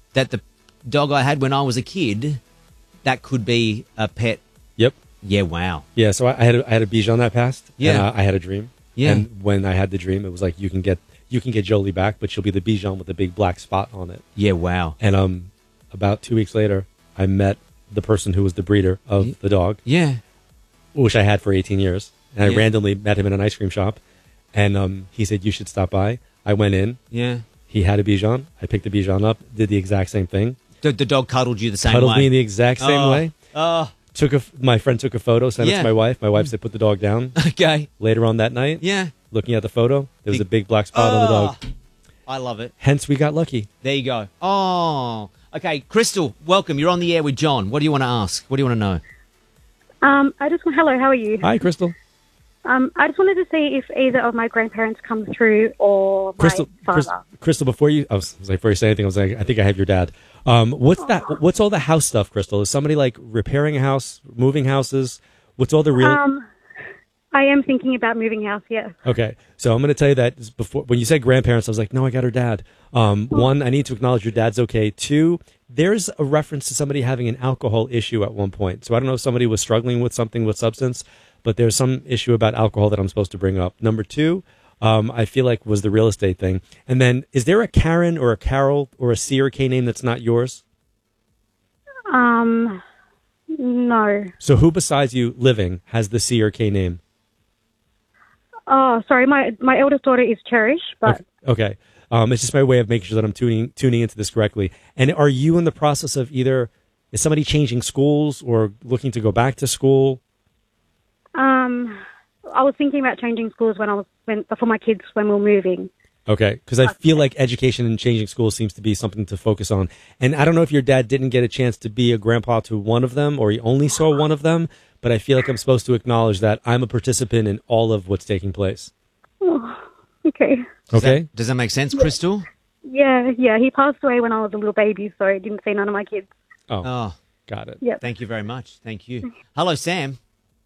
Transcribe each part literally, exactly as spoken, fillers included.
that the dog I had when I was a kid, that could be a pet. Yep. Yeah, wow. Yeah, so I, I had a, I had a Bichon that passed. Yeah. And, uh, I had a dream. Yeah. And when I had the dream, it was like, you can get you can get Jolie back, but she'll be the Bichon with a big black spot on it. Yeah, wow. And um, about two weeks later, I met the person who was the breeder of Yeah. the dog, Yeah. which I had for eighteen years. And I Yeah. randomly met him in an ice cream shop. And um, he said, you should stop by. I went in. Yeah. He had a Bichon. I picked the Bichon up, did the exact same thing. The, the dog cuddled you the same Cuddled way. me in the exact same Oh. way. Oh, Took a, my friend took a photo, sent it Yeah. to my wife. My wife said, put the dog down. okay. Later on that night, Yeah. looking at the photo, there was Big- a big black spot on the dog. Oh, I love it. Hence, we got lucky. There you go. Oh, okay. Crystal, welcome. You're on the air with John. What do you want to ask? What do you want to know? Um, I just want, hello, how are you? Hi, Crystal. Um, I just wanted to see if either of my grandparents come through or my Crystal, father. Crystal, Crystal, before you, I was, I was like, before you say anything, I was like, I think I have your dad. Um, what's that? What's all the house stuff, Crystal? Is somebody like repairing a house, moving houses? What's all the real? Um, I am thinking about moving house, yes. Okay, so I'm going to tell you that before when you said grandparents, I was like, no, I got her dad. Um, one, I need to acknowledge your dad's okay. Two, there's a reference to somebody having an alcohol issue at one point. So I don't know if somebody was struggling with something with substance, but there's some issue about alcohol that I'm supposed to bring up. Number two, um, I feel like was the real estate thing. And then, is there a Karen or a Carol or a C or K name that's not yours? Um, no. So who besides you living has the C or K name? Oh, sorry, my my eldest daughter is Cherish, but Okay. okay. Um, it's just my way of making sure that I'm tuning tuning into this correctly. And are you in the process of either, is somebody changing schools or looking to go back to school? um, I was thinking about changing schools when I was when for my kids when we were moving. Okay, because I feel like education and changing schools seems to be something to focus on. And I don't know if your dad didn't get a chance to be a grandpa to one of them or he only saw one of them, but I feel like I'm supposed to acknowledge that I'm a participant in all of what's taking place. Oh, okay. Does Okay? That, does that make sense, Crystal? Yeah, yeah. He passed away when I was a little baby, so I didn't see none of my kids. Oh, Oh, got it. Yep. thank you very much. Thank you. Hello, Sam.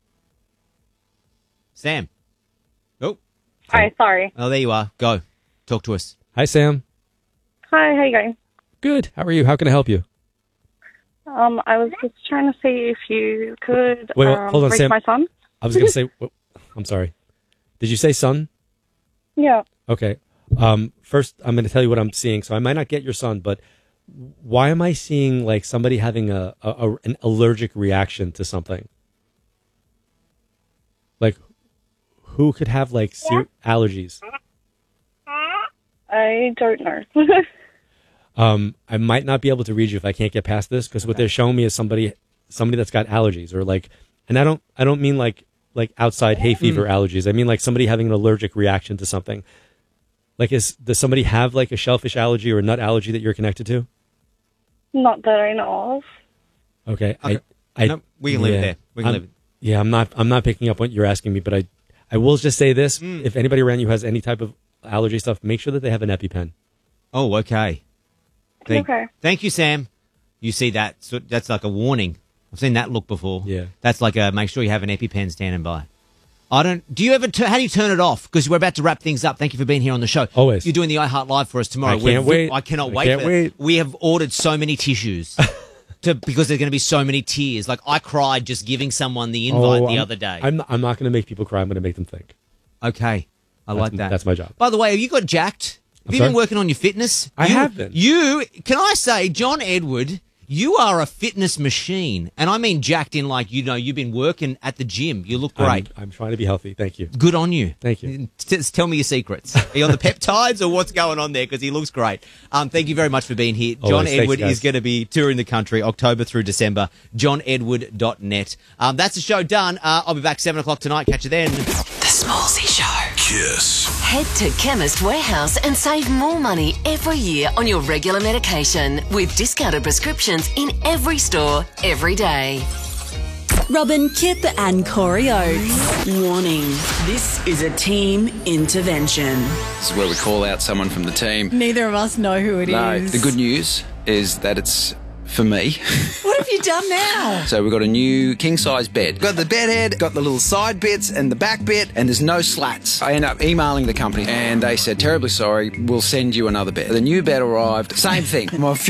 Sam. Oh, Hi, sorry. oh, there you are. Go. Talk to us. Hi, Sam. Hi, how you going? Good. How are you? How can I help you? Um, I was just trying to see if you could Wait, wait, um, hold on, reach Sam. my son. I was going to say, wh- I'm sorry. Did you say son? Yeah. Okay. Um, first, I'm going to tell you what I'm seeing. So I might not get your son, but why am I seeing like somebody having a, a, a an allergic reaction to something? Like, who could have like ser- allergies? I don't know. Um, I might not be able to read you if I can't get past this because what they're showing me is somebody somebody that's got allergies or like, and I don't I don't mean like like outside hay fever allergies. I mean like somebody having an allergic reaction to something. Like, is does somebody have like a shellfish allergy or a nut allergy that you're connected to? Not that I know of. Okay, Okay. I, I No, we can leave it yeah, there. We can I'm- leave it. Yeah, I'm not I'm not picking up what you're asking me, but I I will just say this: Mm. if anybody around you has any type of allergy stuff, make sure that they have an EpiPen. Oh, okay. Thank, Okay. Thank you, Sam. You see that? So that's like a warning. I've seen that look before. Yeah. That's like a make sure you have an EpiPen standing by. I don't. Do you ever? T- how do you turn it off? Because we're about to wrap things up. Thank you for being here on the show. Always. You're doing the iHeart Live for us tomorrow. I can't We're- wait. I cannot I wait. can't for wait. We have ordered so many tissues. To, because there's going to be so many tears. Like, I cried just giving someone the invite Oh, the I'm- other day. I'm not, I'm not going to make people cry. I'm going to make them think. okay. I like That's- that. that's my job. By the way, have you got jacked? Have I'm you sorry? been working on your fitness? I You- have been. You, can I say, John Edward, you are a fitness machine. And I mean jacked in like, you know, you've been working at the gym. You look great. I'm, I'm trying to be healthy. Thank you. Good on you. Thank you. T- tell me your secrets. Are you on the peptides or what's going on there? Because he looks great. Um, thank you very much for being here. John Always. Thanks, Edward guys. is going to be touring the country October through December. john edward dot net. Um, that's the show done. Uh, I'll be back seven o'clock tonight. Catch you then. The Smallsy Show. Kiss. Head to Chemist Warehouse and save more money every year on your regular medication with discounted prescriptions in every store, every day. Robin, Kip and Corey Oates. Warning, this is a team intervention. This is where we call out someone from the team. Neither of us know who it is. No, the good news is that it's for me. What have you done now? So we've got a new king-size bed. Got the bed head, got the little side bits and the back bit, and there's no slats. I end up emailing the company, and they said, terribly sorry, we'll send you another bed. The new bed arrived, same thing. My